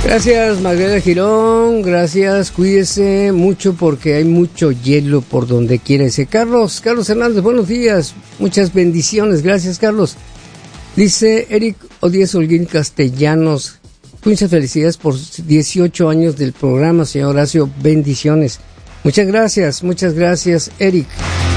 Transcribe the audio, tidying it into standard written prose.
Gracias, Magdalena Girón, gracias, cuídese mucho porque hay mucho hielo por donde quiera. Dice Carlos Hernández, buenos días, muchas bendiciones, gracias Carlos. Dice Eric Odíez Holguín Castellanos, muchas felicidades por 18 años del programa, señor Horacio, bendiciones. Muchas gracias, Eric.